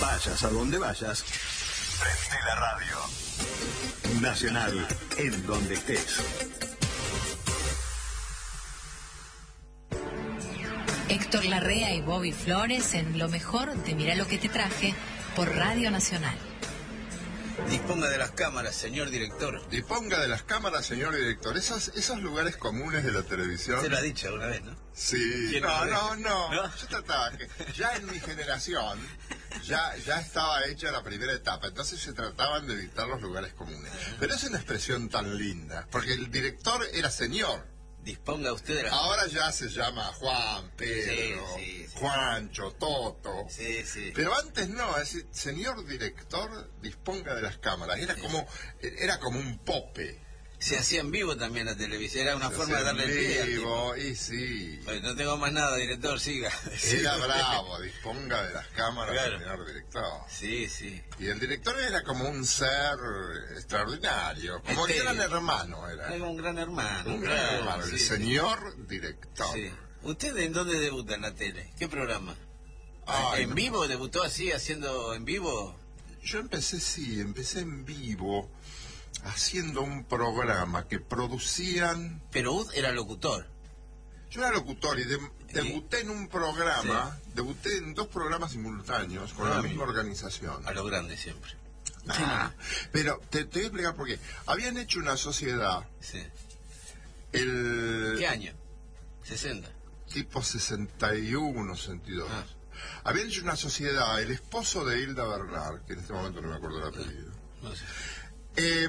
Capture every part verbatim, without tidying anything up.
Vayas a donde vayas, prende la radio. Nacional, en donde estés. Héctor Larrea y Bobby Flores en Lo Mejor de Mirá lo que te traje por Radio Nacional. Disponga de las cámaras, señor director. Disponga de las cámaras, señor director. Esos, esos lugares comunes de la televisión. Usted lo ha dicho alguna vez, ¿no? Sí. No, no, no, no. Yo trataba que ya en mi generación ya, ya estaba hecha la primera etapa. Entonces se trataban de evitar los lugares comunes. Pero es una expresión tan linda. Porque el director era señor. Disponga usted de las... Ahora ya se llama Juan, Pedro, sí, sí, sí. Juancho, Toto. Sí, sí. Pero antes no, es decir, señor director, disponga de las cámaras. Era sí. como era como un pope. Se hacía en vivo también la televisión, era una se forma de darle en vivo, y sí. Pues no tengo más nada, director, siga. Era bravo, disponga de las cámaras, claro. Señor director. Sí, sí. Y el director era como un ser extraordinario, como este, un gran hermano era. Era un gran hermano. Un gran claro, hermano, sí, el señor sí. director. Sí. ¿Usted en dónde debuta en la tele? ¿Qué programa? Ay, ¿En no. vivo? ¿Debutó así, haciendo en vivo? Yo empecé, sí, empecé en vivo, haciendo un programa que producían... Pero usted era locutor. Yo era locutor y de, debuté en un programa, sí. debuté en dos programas simultáneos con ah, la misma organización. A lo grande siempre. Ah, pero te, te voy a explicar por qué. Habían hecho una sociedad. Sí. El... ¿Qué año? sesenta. Tipo sesenta y uno, sesenta y dos. Ah. Habían hecho una sociedad, el esposo de Hilda Bernard, que en este momento no me acuerdo el apellido. No sé. Eh,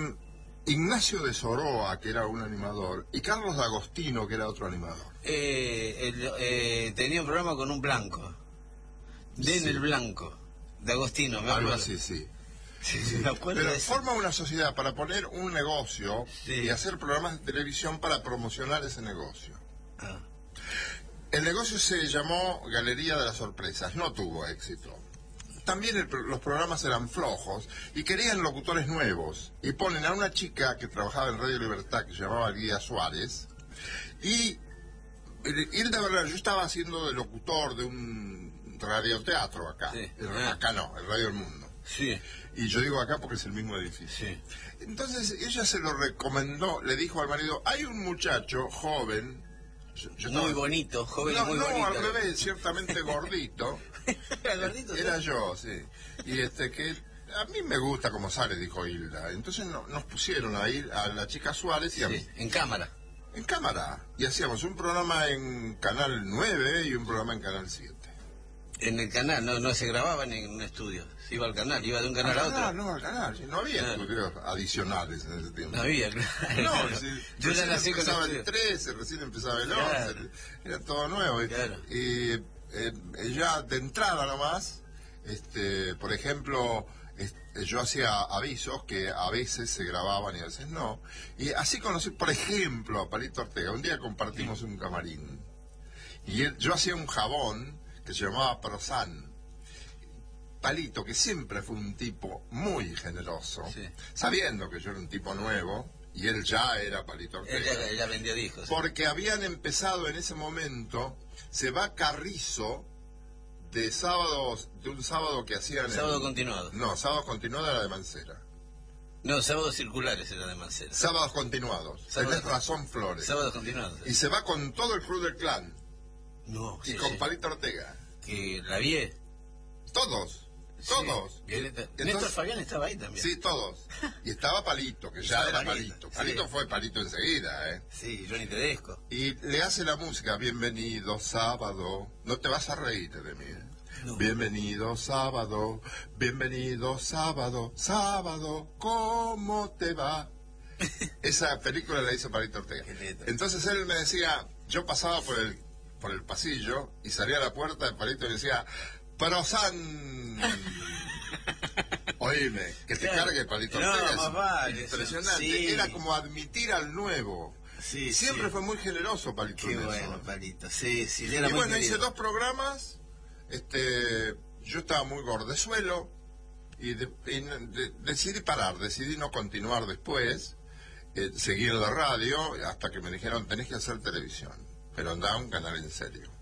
Ignacio de Soroa, que era un animador, y Carlos D'Agostino, que era otro animador. Eh, el, eh, tenía un programa con un blanco. Den sí. el blanco. D'Agostino, me acuerdo. Algo así, sí. Sí, sí. Me acuerdo. Pero de forma una sociedad para poner un negocio sí. y hacer programas de televisión para promocionar ese negocio. Ah. El negocio se llamó Galería de las Sorpresas, no tuvo éxito. También el, los programas eran flojos y querían locutores nuevos. Y ponen a una chica que trabajaba en Radio Libertad, que se llamaba Guía Suárez. Y Hilda Bernard, yo estaba haciendo de locutor de un radioteatro acá. Sí. El, acá no, el Radio del Mundo. Sí. Y yo digo acá porque es el mismo edificio. Sí. Entonces ella se lo recomendó, le dijo al marido, hay un muchacho joven... Yo, yo muy estaba... bonito, joven no, muy no, bonito. No, al revés, ciertamente gordito. ¿Era gordito? Era yo, sí. Y este que a mí me gusta como sale, dijo Hilda. Entonces no, nos pusieron a ir a la chica Suárez y a sí, mí. En cámara. En cámara. Y hacíamos un programa en Canal nueve y un programa en Canal siete. En el canal, no, no se grababan en un estudio. Se iba al canal, iba de un canal a otro. No, no, al canal. No había estudios claro. adicionales en ese tiempo. No había, claro. No, si, yo recién nací empezaba con el el trece, recién empezaba el once. Claro. Era todo nuevo. Claro. Y eh, ya de entrada nomás, este, por ejemplo, este, yo hacía avisos que a veces se grababan y a veces no. Y así conocí, por ejemplo, a Palito Ortega. Un día compartimos sí. un camarín. Y él, yo hacía un jabón que se llamaba Prosan. Palito, que siempre fue un tipo muy generoso, sí. sabiendo que yo era un tipo nuevo, y él ya era Palito Ortega. Ella, ella vendía discos. Porque habían empezado en ese momento, se va Carrizo, de sábados, de un sábado que hacían... Sábado en, continuado. No, sábado continuado era de Mancera. No, sábados circulares era de Mancera. Sábados continuados. Sábados, tenés razón, Flores. Sábados continuados. Y se va con todo el Club del Clan. No, y sí, con sí. Palito Ortega. Que la vi. Todos, todos. Sí. Entonces, Néstor Fabián estaba ahí también. Sí, todos. Y estaba Palito, que ya era Palito. Palito sí. fue Palito enseguida, ¿eh? Sí, Johnny Tedesco. Y le hace la música, bienvenido sábado. No te vas a reír de mí, ¿eh? No. Bienvenido sábado, bienvenido sábado, sábado, ¿cómo te va? Esa película la hizo Palito Ortega. Entonces él me decía, yo pasaba por el por el pasillo y salía a la puerta del Palito y decía, Prosan. Oíme, que te claro. cargue el Palito Ortega. No, más vale, impresionante. Sí. Era como admitir al nuevo. Sí, Siempre sí. fue muy generoso Palito. Qué bueno, Palito. Sí, sí. Era y muy bueno, querido. hice dos programas. Este, yo estaba muy gordezuelo y, de, y de, decidí parar, decidí no continuar después, eh, seguir la radio hasta que me dijeron tenés que hacer televisión, pero andá a un canal en serio.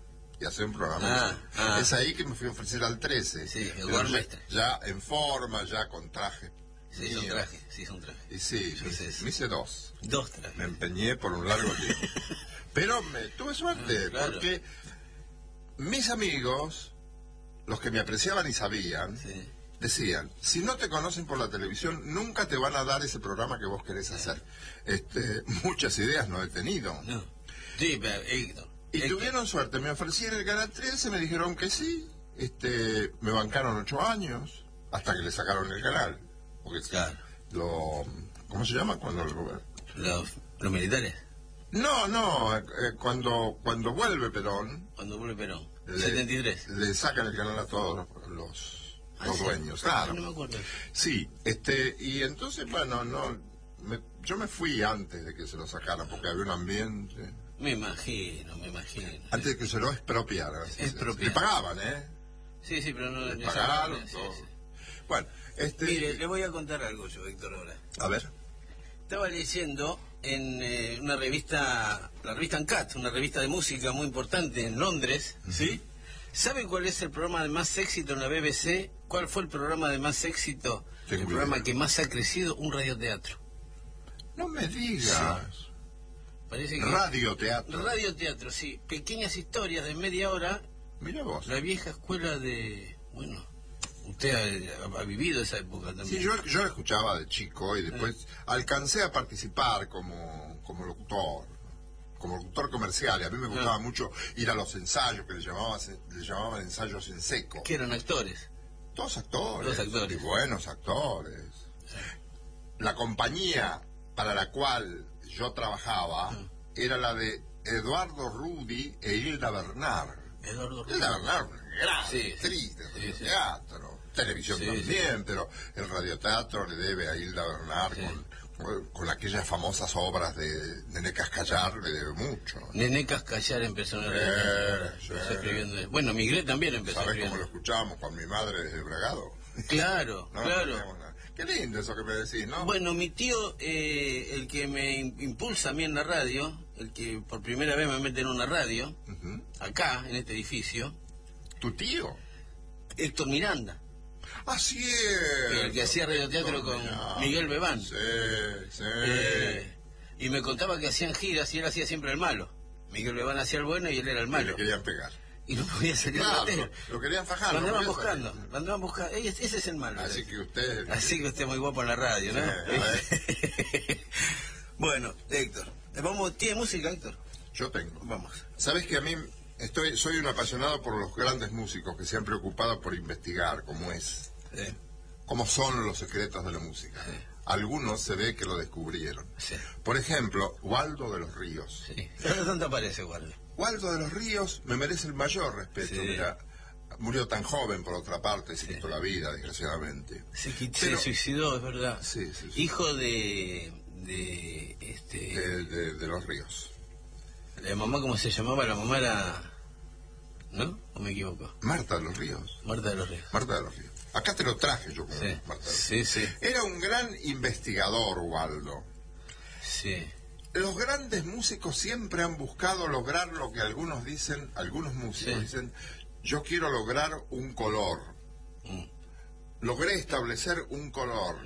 y hacer un programa. Ah, ah. Es ahí que me fui a ofrecer al trece. Sí, el Pero Gormestre. ya, ya en forma, ya con traje. Sí, es un mío. traje, sí, es un traje. Y sí, Yo me, sé eso. me hice dos. Dos trajes. Me empeñé por un largo tiempo. Pero me, tuve suerte, Ah, claro. porque mis amigos, los que me apreciaban y sabían, Sí. decían, si no te conocen por la televisión, nunca te van a dar ese programa que vos querés hacer. Este, muchas ideas no he tenido. No. Sí, pero Héctor. Y Héctor, tuvieron suerte, me ofrecí en el Canal trece, me dijeron que sí, este, me bancaron ocho años, hasta que le sacaron el canal. Porque Claro. lo, ¿cómo se llama? Cuando lo- Los, los militares, No, no, eh, cuando, cuando vuelve Perón, cuando vuelve Perón. le, setenta y tres. le sacan el canal a todos los, los, Ah, los sí. dueños, Ah, claro. No me acuerdo. Sí, este, y entonces, bueno, no, me- yo me fui antes de que se lo sacaran, porque había un ambiente, Me imagino, me imagino. antes de que se lo expropiaran. Expropiaran. Le pagaban, ¿eh? Sí, sí, pero no... Le esa- pagaron sí, todo. sí. Bueno, este, Mire, le voy a contar algo yo, Héctor, ahora. a ver, Estaba leyendo en eh, una revista, la revista Uncut, una revista de música muy importante en Londres, ¿sí? ¿Sabe cuál es el programa de más éxito en la B B C? ¿Cuál fue el programa de más éxito? Tengo el programa idea. que más ha crecido, un radioteatro. no me digas, Parece que... radioteatro, Radioteatro, sí. Pequeñas historias de media hora. mira vos. La vieja escuela de... Bueno, usted ha, ha vivido esa época también. Sí, yo, yo la escuchaba de chico y después alcancé a participar como, como locutor, como locutor comercial. Y a mí me gustaba Ah. mucho ir a los ensayos, que le llamaban, le llamaban ensayos en seco. Que eran actores. Todos actores, Todos actores. y buenos actores. La compañía para la cual yo trabajaba Ah. era la de Eduardo Rudi e Hilda Bernard. Eduardo Hilda Rubio. Bernard, gran Sí, sí. actriz de Sí, sí. radioteatro, televisión Sí, también, pero el radioteatro le debe a Hilda Bernard Sí. con, con aquellas famosas obras de Nené Cascallar, le debe mucho. Nené Cascallar empezó en Eh, sí. empezó escribiendo. Bueno, Migré también empezó ¿Sabes cómo escribiendo. lo escuchábamos con mi madre desde Bragado? Claro, No, claro. no teníamos nada. Qué lindo eso que me decís, ¿no? Bueno, mi tío, eh, el que me im- impulsa a mí en la radio, el que por primera vez me mete en una radio, Ujú. acá, en este edificio, ¿Tu tío? Héctor Miranda, Ah, sí. el que hacía radioteatro con Miguel Bebán. Sí, sí. Eh, y me contaba que hacían giras y él hacía siempre el malo. Miguel Bebán hacía el bueno y él era el Y malo. le querían pegar. Y no podía salir de la Claro, tele. lo querían fajar. Lo no andaban podía buscando, salir. lo andaban buscando. Ese ese es el malo. Así que usted... Así que usted es muy guapo en la radio, ¿no? Sí, a Bueno, Héctor, vamos, ¿tiene música, Héctor? Yo tengo. Vamos. Sabes que a mí estoy, soy un apasionado por los grandes músicos que se han preocupado por investigar cómo es, Sí, cómo son los secretos de la música. Sí. Algunos se ve que lo descubrieron. sí, Por ejemplo, Waldo de los Ríos. sí. Cada tanto aparece, Waldo. Waldo de los Ríos me merece el mayor respeto. Sí. Mira, murió tan joven, por otra parte, se Sí. quitó la vida, desgraciadamente. Se, quit- Pero- se suicidó, es verdad. Sí, sí, sí. Hijo de... de... este... De, de- de los Ríos. ¿La mamá cómo se llamaba? La mamá era... ¿No? ¿O me equivoco? Marta de los Ríos. Marta de los Ríos. Marta de los Ríos. Acá te lo traje yo como Sí, Marta de los sí, sí, Ríos. Era un gran investigador, Waldo. sí. Los grandes músicos siempre han buscado lograr lo que algunos dicen, algunos músicos Sí. dicen, yo quiero lograr un color. Mm. Logré establecer un color.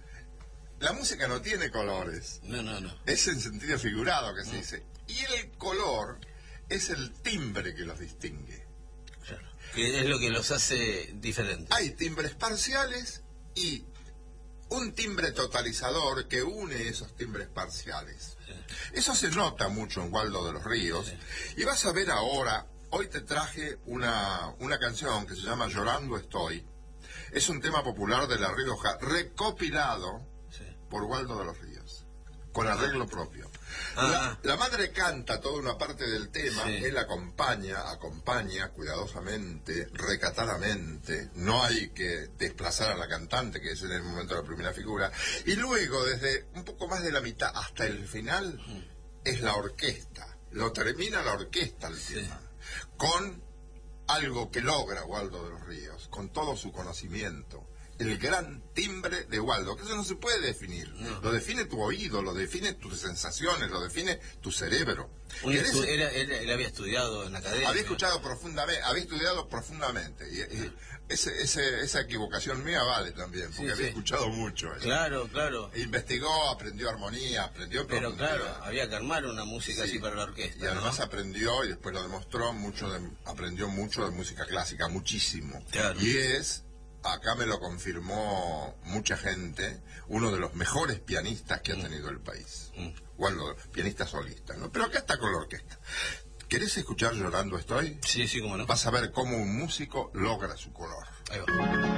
La música no tiene colores. No, no, no. Es en sentido figurado que se dice. Y el color es el timbre que los distingue. Claro. Que es lo que los hace diferentes. Hay timbres parciales y un timbre totalizador que une esos timbres parciales. Eso se nota mucho en Waldo de los Ríos. Y vas a ver ahora, hoy te traje una, una canción que se llama Llorando Estoy. Es un tema popular de La Rioja, recopilado Sí. por Waldo de los Ríos, con arreglo propio. Ah. La, la madre canta toda una parte del tema, Sí. él acompaña, acompaña cuidadosamente, recatadamente, no hay que desplazar a la cantante, que es en el momento de la primera figura, y luego desde un poco más de la mitad hasta el final es la orquesta, lo termina la orquesta el Sí. tema, con algo que logra Waldo de los Ríos, con todo su conocimiento, el gran timbre de Waldo, que eso no se puede definir. No. Lo define tu oído, lo define tus sensaciones, lo define tu cerebro. Un ¿Querés- estu- era- él, él había estudiado en la academia. Había escuchado profundamente, había estudiado profundamente. Y, y ese, ese, esa equivocación mía vale también, porque Sí, había sí. escuchado mucho. eso. Claro, claro. Investigó, aprendió armonía, aprendió Pero profundidad. claro, había que armar una música Sí. así para la orquesta. Y además ¿no? aprendió, y después lo demostró, mucho de, aprendió mucho de música clásica, muchísimo. Claro. Y es, acá me lo confirmó mucha gente, uno de los mejores pianistas que ha tenido el país. Mm. Bueno, pianista solista, ¿no? Pero acá está con la orquesta. ¿Querés escuchar Llorando Estoy? Sí, sí, cómo no. Vas a ver cómo un músico logra su color. Ahí va.